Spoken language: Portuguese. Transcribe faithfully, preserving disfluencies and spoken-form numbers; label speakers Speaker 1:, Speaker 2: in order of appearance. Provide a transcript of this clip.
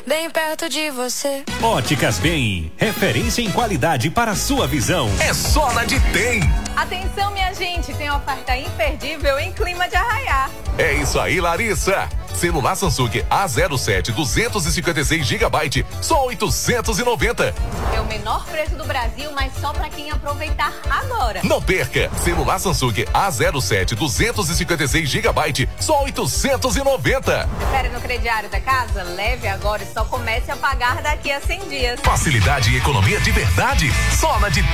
Speaker 1: bem perto de você.
Speaker 2: Óticas Bem, referência em qualidade para a sua visão.
Speaker 3: É só na de Tem.
Speaker 4: Atenção, minha gente, tem oferta imperdível em Clima de Arraiá.
Speaker 3: É isso aí, Larissa. Celular Samsung A zero sete duzentos e cinquenta e seis gigabytes, só oitocentos e noventa.
Speaker 4: É o menor preço do Brasil, mas só para quem aproveitar agora.
Speaker 3: Não perca! Celular Samsung A zero sete duzentos e cinquenta e seis gigabytes, só oitocentos e noventa.
Speaker 4: Prefere no crediário da casa? Leve agora e só comece a pagar daqui a cem dias.
Speaker 3: Facilidade e economia de verdade, só na de